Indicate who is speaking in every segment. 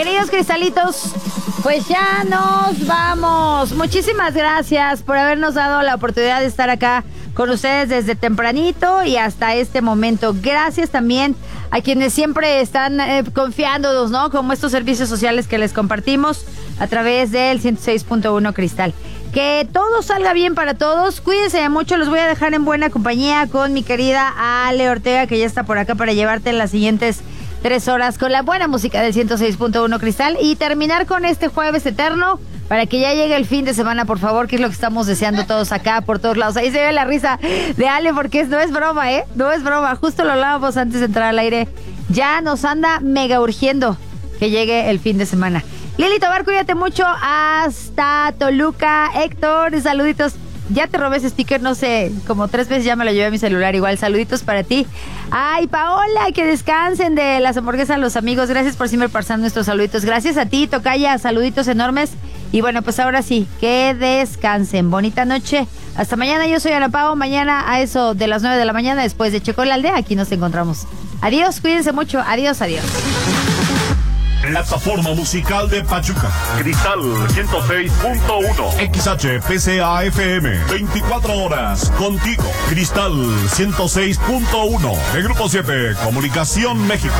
Speaker 1: Queridos cristalitos, pues ya nos vamos. Muchísimas gracias por habernos dado la oportunidad de estar acá con ustedes desde tempranito y hasta este momento. Gracias también a quienes siempre están confiándonos, ¿no? Como estos servicios sociales que les compartimos a través del 106.1 Cristal. Que todo salga bien para todos. Cuídense mucho. Los voy a dejar en buena compañía con mi querida Ale Ortega, que ya está por acá para llevarte en las siguientes 3 horas con la buena música del 106.1 Cristal y terminar con este jueves eterno para que ya llegue el fin de semana, por favor, que es lo que estamos deseando todos acá, por todos lados. Ahí se ve la risa de Ale porque no es broma, ¿eh? No es broma. Justo lo hablábamos antes de entrar al aire. Ya nos anda mega urgiendo que llegue el fin de semana. Lili Tobar, cuídate mucho. Hasta Toluca. Héctor, saluditos. Ya te robé ese sticker, no sé, como 3 veces ya me lo llevé a mi celular. Igual, saluditos para ti. Ay, Paola, que descansen de las hamburguesas los amigos. Gracias por siempre pasar nuestros saluditos. Gracias a ti, Tocaya, saluditos enormes. Y bueno, pues ahora sí, que descansen. Bonita noche. Hasta mañana. Yo soy Ana Pao. Mañana a eso de las 9 de la mañana, después de Checo la Aldea, aquí nos encontramos. Adiós, cuídense mucho. Adiós, adiós.
Speaker 2: Plataforma musical de Pachuca. Cristal 106.1. XHPCA FM. 24 horas contigo. Cristal 106.1. De Grupo 7. Comunicación México.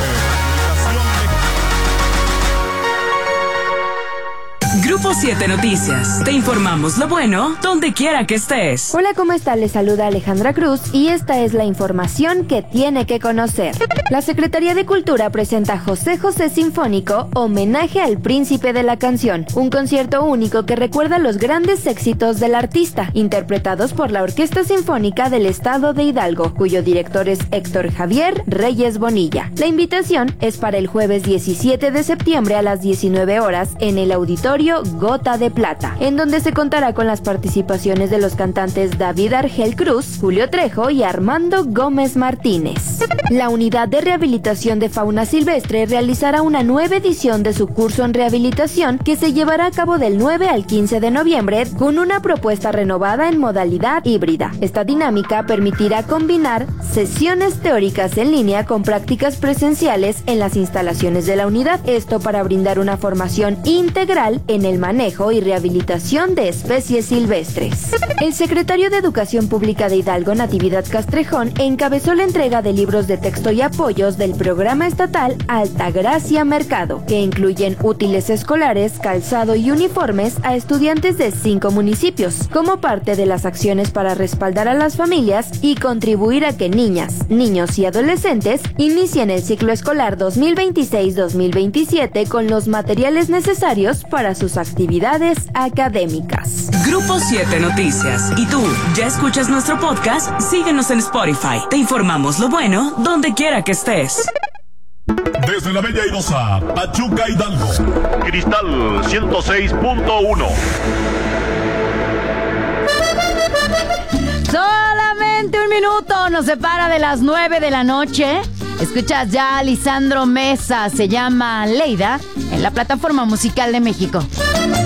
Speaker 3: Grupo 7 Noticias. Te informamos lo bueno donde quiera que estés.
Speaker 4: Hola, ¿cómo está? Les saluda Alejandra Cruz y esta es la información que tiene que conocer. La Secretaría de Cultura presenta José José Sinfónico, homenaje al príncipe de la canción, un concierto único que recuerda los grandes éxitos del artista, interpretados por la Orquesta Sinfónica del Estado de Hidalgo, cuyo director es Héctor Javier Reyes Bonilla. La invitación es para el jueves 17 de septiembre a las 19 horas en el auditorio Gota de Plata, en donde se contará con las participaciones de los cantantes David Argel Cruz, Julio Trejo y Armando Gómez Martínez. La Unidad de Rehabilitación de Fauna Silvestre realizará una nueva edición de su curso en rehabilitación que se llevará a cabo del 9 al 15 de noviembre con una propuesta renovada en modalidad híbrida. Esta dinámica permitirá combinar sesiones teóricas en línea con prácticas presenciales en las instalaciones de la unidad, esto para brindar una formación integral en el manejo y rehabilitación de especies silvestres. El secretario de Educación Pública de Hidalgo, Natividad Castrejón, encabezó la entrega de libros de texto y apoyos del programa estatal Altagracia Mercado, que incluyen útiles escolares, calzado y uniformes a estudiantes de 5 municipios, como parte de las acciones para respaldar a las familias y contribuir a que niñas, niños y adolescentes inicien el ciclo escolar 2026-2027 con los materiales necesarios para sus actividades académicas.
Speaker 3: Grupo 7 Noticias. ¿Y tú, ya escuchas nuestro podcast? Síguenos en Spotify. Te informamos lo bueno donde quiera que estés.
Speaker 2: Desde la Bella Airosa, Pachuca, Hidalgo. Cristal 106.1.
Speaker 1: Solamente un minuto nos separa de las 9 de la noche. Escuchas ya a Lisandro Mesa, se llama Leida, en la Plataforma Musical de México.